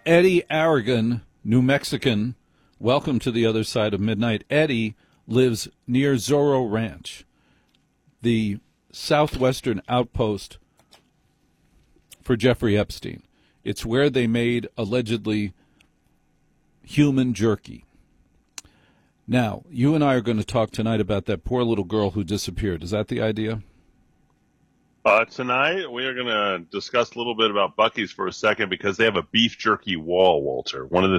Eddie Aragon, New Mexican. Welcome to the other side of midnight. Eddie lives near Zorro Ranch, the southwestern outpost for Jeffrey Epstein. It's where they made, allegedly, human jerky. Now, you and I are going to talk tonight about that poor little girl who disappeared. Is that the idea? Tonight, we are going to discuss a little bit about Buc-ee's for a second because they have a beef jerky wall, Walter. One of the